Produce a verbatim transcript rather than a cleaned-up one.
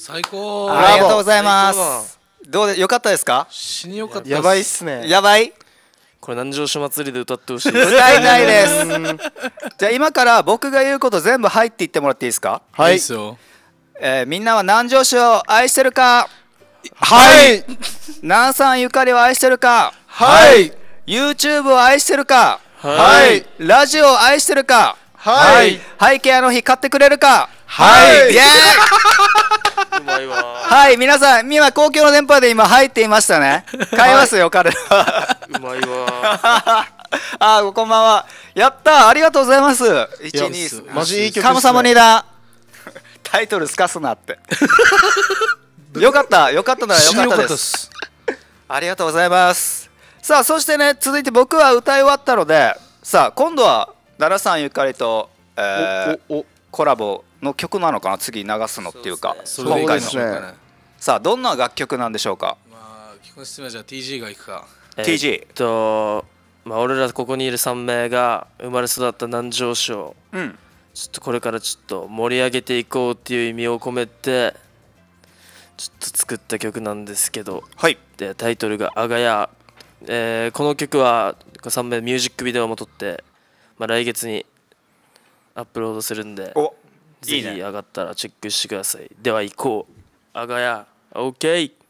最高。 ありがとうございます。どうでよかったですか？ 死によかった。 やばいっすね。 やばい。 これ南城市祭りで歌ってほしい。 歌いたいです。じゃあ今から僕が言うこと全部はいって言ってもらっていいですか？ はい。いいですよ。 えー、みんなは南城市を愛してるか？ はい。 南山ゆかりを愛してるか？ はい。 YouTube を愛してるか？ はい。 ラジオを愛してるか？ はい。 背景あの日買ってくれるか？ はい。 イエーイ。 うまいわ。 はい、皆さん今公共の電波で今入っていましたね。買いますよ、彼ら。 うまいわ。 あー、こんばんは。やったー、ありがとうございます。いち、に、 マジいい曲ですね。 カムサモニだ。タイトルすかすなって。よかった、よかったならよかったです。ありがとうございます。さあ、そしてね、続いて僕は歌い終わったので、さあ今度は奈良さんゆかりと、えー、おおおコラボの曲なのかな、次流すのっていうか、 そうですね、 今回のそうですね。 さあどんな楽曲なんでしょうか？ まあ基本質問はじゃあ ティージー がいくか。 えー、 ティージー。 えっとまあ俺らここにいるさん名が生まれ育った南城市を、うん、ちょっとこれからちょっと盛り上げていこうっていう意味を込めてちょっと作った曲なんですけど、 はい。 でタイトルがあがや、えー、この曲はさん名ミュージックビデオも撮って、まあ、来月にアップロードするんで、ぜひ上がったらチェックしてください。では行こう。あがや OK。